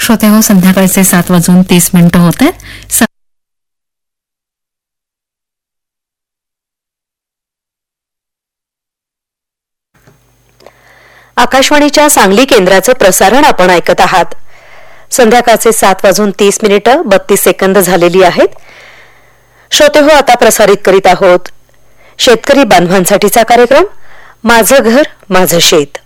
श्रोते हो, संध्याकाळचे 7:30 होत आहेत. आकाशवाणीच्या सांगली केंद्राचं प्रसारण आपण ऐकत आहात. संध्याकाळचे 7:30 झालेली आहेत. श्रोते हो, आता प्रसारित करीत आहोत शेतकरी बांधवांसाठीचा कार्यक्रम माझं घर माझं शेत.